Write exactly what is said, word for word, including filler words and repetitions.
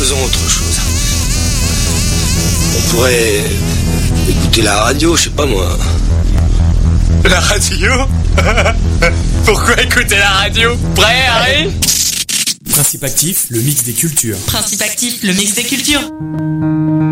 faisons autre chose. On pourrait écouter la radio, je sais pas moi. La radio? Pourquoi écouter la radio? Prêt, Harry? Principe actif, le mix des cultures. Principe actif, le mix des cultures.